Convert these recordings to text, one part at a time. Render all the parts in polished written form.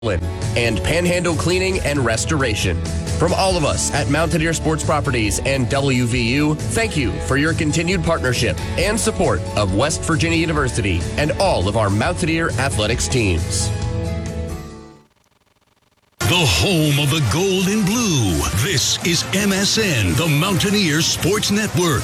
and Panhandle Cleaning and Restoration. From all of us at Mountaineer Sports Properties and WVU, thank you for your continued partnership and support of West Virginia University and all of our Mountaineer athletics teams. The home of the gold and blue. This is MSN, the Mountaineer Sports Network.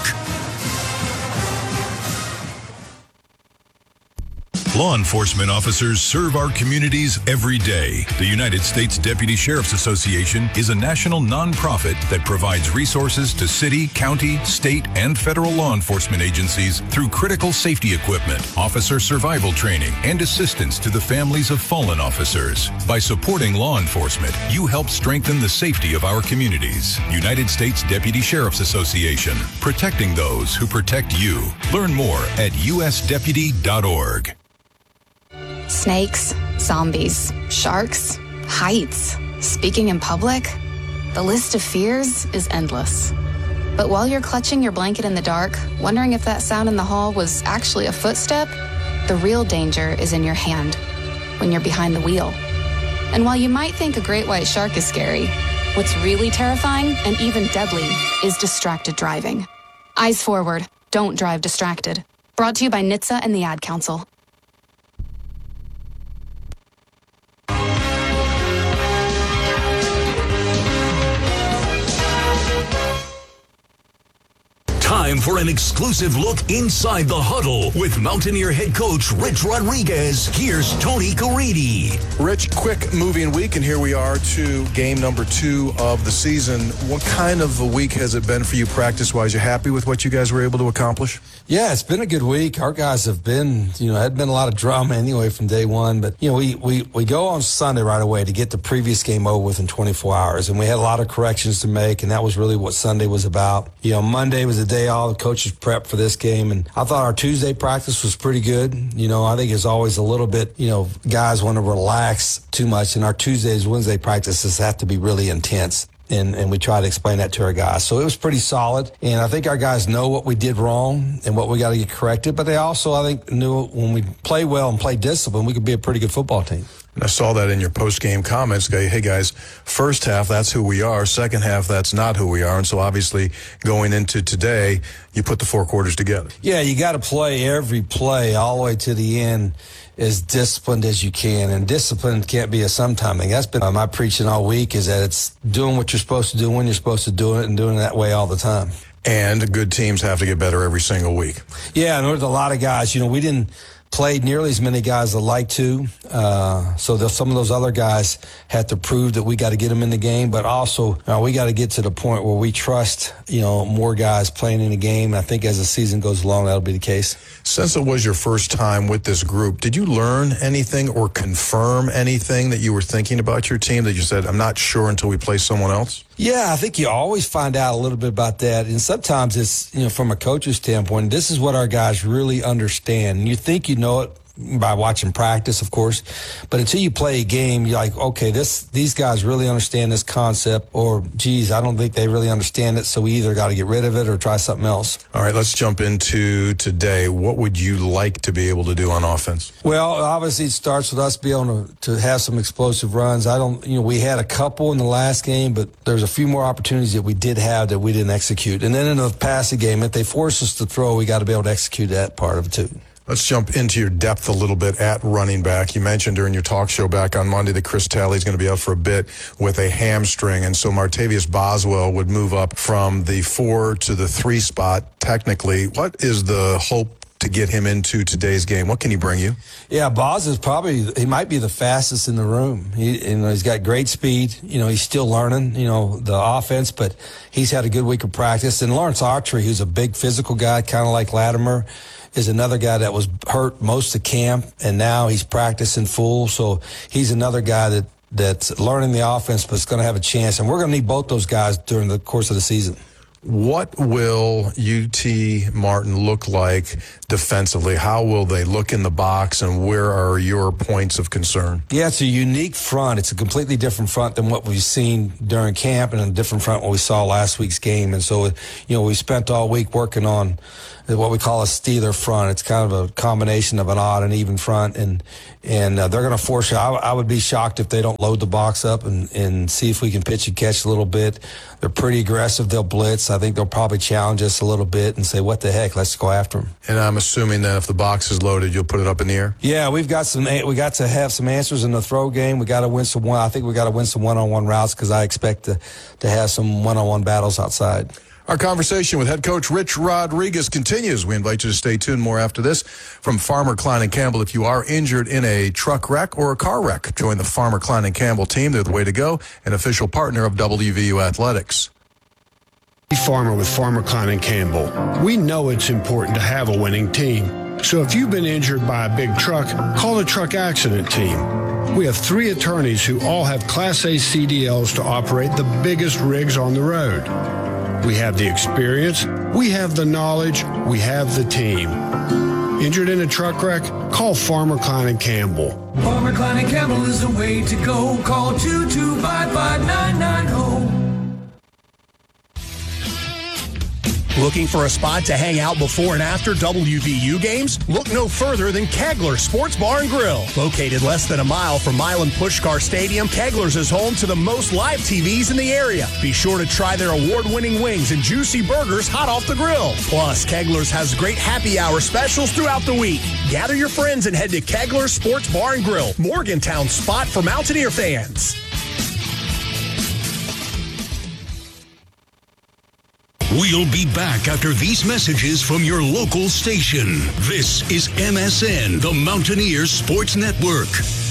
Law enforcement officers serve our communities every day. The United States Deputy Sheriff's Association is a national nonprofit that provides resources to city, county, state, and federal law enforcement agencies through critical safety equipment, officer survival training, and assistance to the families of fallen officers. By supporting law enforcement, you help strengthen the safety of our communities. United States Deputy Sheriff's Association, protecting those who protect you. Learn more at usdeputy.org. Snakes, zombies, sharks, heights, speaking in public. The list of fears is endless. But while you're clutching your blanket in the dark, wondering if that sound in the hall was actually a footstep, the real danger is in your hand, when you're behind the wheel. And while you might think a great white shark is scary, what's really terrifying and even deadly is distracted driving. Eyes forward, don't drive distracted. Brought to you by NHTSA and the Ad Council. Time for an exclusive look inside the huddle with Mountaineer head coach Rich Rodriguez. Here's Tony Caridi. Rich, quick moving week, and here we are to game number 2 of the season. What kind of a week has it been for you practice-wise? You happy with what you guys were able to accomplish? Yeah, it's been a good week. Our guys have been, had been a lot of drama anyway from day one. But, we go on Sunday right away to get the previous game over with in 24 hours. And we had a lot of corrections to make, and that was really what Sunday was about. Monday was the day all the coaches prepped for this game. And I thought our Tuesday practice was pretty good. I think it's always a little bit, guys want to relax too much. And our Tuesdays, Wednesday practices have to be really intense. And we try to explain that to our guys. So it was pretty solid. And I think our guys know what we did wrong and what we got to get corrected. But they also, I think, knew when we play well and play discipline, we could be a pretty good football team. And I saw that in your post-game comments. Hey, guys, first half, that's who we are. Second half, that's not who we are. And so obviously going into today, you put the 4 quarters together. Yeah, you got to play every play all the way to the end as disciplined as you can. And discipline can't be a sometime thing. That's been my preaching all week, is that it's doing what you're supposed to do when you're supposed to do it and doing it that way all the time. And good teams have to get better every single week. Yeah, and there's a lot of guys. We didn't play nearly as many guys as I'd like to. So some of those other guys had to prove that we got to get them in the game. But also, we got to get to the point where we trust, more guys playing in the game. And I think as the season goes along, that'll be the case. Since it was your first time with this group, did you learn anything or confirm anything that you were thinking about your team that you said, I'm not sure until we play someone else? Yeah, I think you always find out a little bit about that. And sometimes it's, from a coach's standpoint, this is what our guys really understand. And you think you know it by watching practice, of course. But until you play a game, you're like, okay, these guys really understand this concept, or, geez, I don't think they really understand it, so we either got to get rid of it or try something else. All right, let's jump into today. What would you like to be able to do on offense? Well, obviously it starts with us being able to have some explosive runs. We had a couple in the last game, but there's a few more opportunities that we did have that we didn't execute. And then in the passing game, if they force us to throw, we got to be able to execute that part of it too. Let's jump into your depth a little bit at running back. You mentioned during your talk show back on Monday that Chris Talley's going to be out for a bit with a hamstring, and so Martavius Boswell would move up from the 4 to the 3 spot technically. What is the hope to get him into today's game? What can he bring you? Yeah, Boz is he might be the fastest in the room. He's got great speed. He's still learning, the offense, but he's had a good week of practice. And Lawrence Autry, who's a big physical guy, kind of like Latimer, is another guy that was hurt most of camp, and now he's practicing full. So he's another guy that's learning the offense, but is going to have a chance. And we're going to need both those guys during the course of the season. What will UT Martin look like defensively? How will they look in the box, and where are your points of concern? Yeah, it's a unique front. It's a completely different front than what we've seen during camp, and a different front what we saw last week's game. And so, we spent all week working on what we call a Steeler front. It's kind of a combination of an odd and even front, and they're going to force you. I would be shocked if they don't load the box up and see if we can pitch and catch a little bit. They're pretty aggressive. They'll blitz. I think they'll probably challenge us a little bit and say, what the heck, let's go after them. And I'm assuming that if the box is loaded, you'll put it up in the air? Yeah, we got to have some answers in the throw game. We got to win some I think we got to win some one-on-one routes, because I expect to have some one-on-one battles outside. Our conversation with head coach Rich Rodriguez continues. We invite you to stay tuned. More after this from Farmer, Klein, and Campbell. If you are injured in a truck wreck or a car wreck, join the Farmer, Klein, and Campbell team. They're the way to go, an official partner of WVU Athletics. Farmer with Farmer, Klein, and Campbell. We know it's important to have a winning team. So if you've been injured by a big truck, call the truck accident team. We have 3 attorneys who all have Class A CDLs to operate the biggest rigs on the road. We have the experience, we have the knowledge, we have the team. Injured in a truck wreck? Call Farmer, Klein, and Campbell. Farmer, Klein, and Campbell is the way to go. Call 225-5990. Looking for a spot to hang out before and after WVU games? Look no further than Kegler Sports Bar and Grill. Located less than a mile from Milan Pushkar Stadium, Kegler's is home to the most live TVs in the area. Be sure to try their award-winning wings and juicy burgers hot off the grill. Plus, Kegler's has great happy hour specials throughout the week. Gather your friends and head to Kegler Sports Bar and Grill, Morgantown's spot for Mountaineer fans. We'll be back after these messages from your local station. This is MSN, the Mountaineer Sports Network.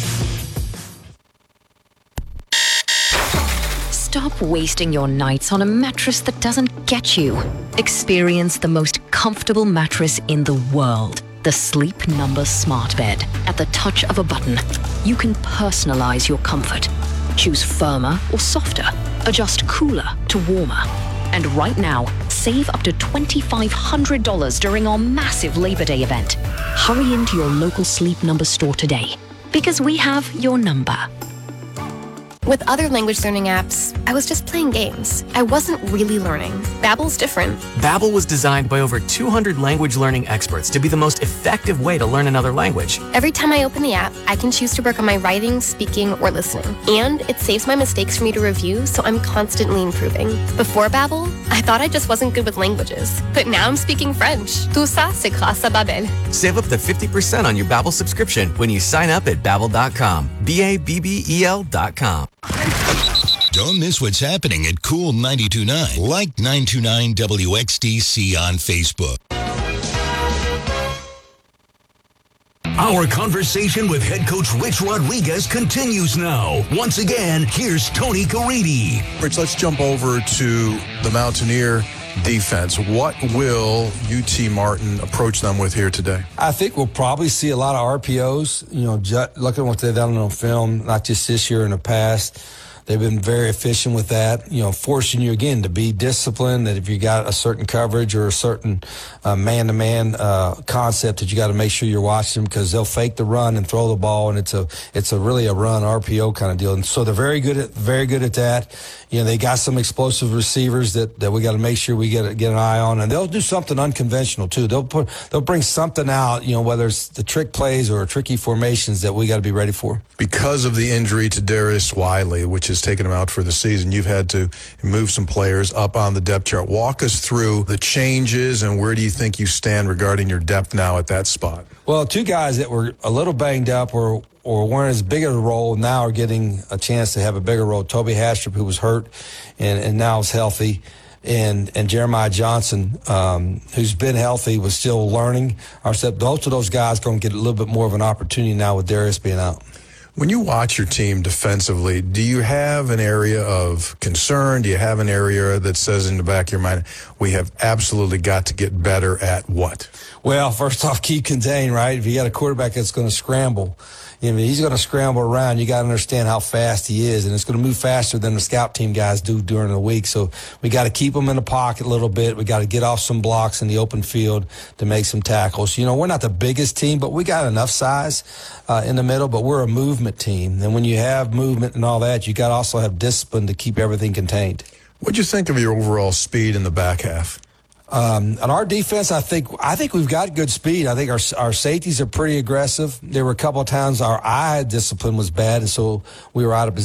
Stop wasting your nights on a mattress that doesn't get you. Experience the most comfortable mattress in the world. The Sleep Number Smart Bed. At the touch of a button, you can personalize your comfort. Choose firmer or softer. Adjust cooler to warmer. And right now, save up to $2,500 during our massive Labor Day event. Hurry into your local Sleep Number store today, because we have your number. With other language learning apps, I was just playing games. I wasn't really learning. Babbel's different. Babbel was designed by over 200 language learning experts to be the most effective way to learn another language. Every time I open the app, I can choose to work on my writing, speaking, or listening. And it saves my mistakes for me to review, so I'm constantly improving. Before Babbel, I thought I just wasn't good with languages. But now I'm speaking French. Tout ça, c'est grâce à Babbel. Save up to 50% on your Babbel subscription when you sign up at Babbel.com. Babbel.com. Don't miss what's happening at Cool 92.9. Like 929 WXDC on Facebook. Our conversation with head coach Rich Rodriguez continues now. Once again, here's Tony Caridi. Rich, let's jump over to the Mountaineer defense. What will UT Martin approach them with here today? I think we'll probably see a lot of RPOs. Looking at what they've done on film, not just this year, in the past. They've been very efficient with that, forcing you, again, to be disciplined, that if you got a certain coverage or a certain man-to-man concept, that you got to make sure you're watching them, because they'll fake the run and throw the ball, and it's a really a run RPO kind of deal. And so they're very good at that. They got some explosive receivers that we got to make sure we get an eye on, and they'll do something unconventional too. They'll bring something out, whether it's the trick plays or tricky formations that we got to be ready for. Because of the injury to Darius Wiley, which has taken him out for the season, you've had to move some players up on the depth chart. Walk us through the changes, and where do you think you stand regarding your depth now at that spot? Well, 2 guys that were a little banged up or weren't as big of a role now are getting a chance to have a bigger role. Toby Hastrup, who was hurt and now is healthy, and Jeremiah Johnson, who's been healthy, was still learning. Both of those guys are going to get a little bit more of an opportunity now with Darius being out. When you watch your team defensively, do you have an area of concern? Do you have an area that says in the back of your mind, we have absolutely got to get better at what? Well, first off, keep contained, right? If you got a quarterback that's going to scramble, he's going to scramble around. You got to understand how fast he is, and it's going to move faster than the scout team guys do during the week. So we got to keep him in the pocket a little bit. We got to get off some blocks in the open field to make some tackles. We're not the biggest team, but we got enough size in the middle, but we're a movement team. And when you have movement and all that, you got to also have discipline to keep everything contained. What'd you think of your overall speed in the back half? On our defense, I think we've got good speed. I think our safeties are pretty aggressive. There were a couple of times our eye discipline was bad, and so we were out of position.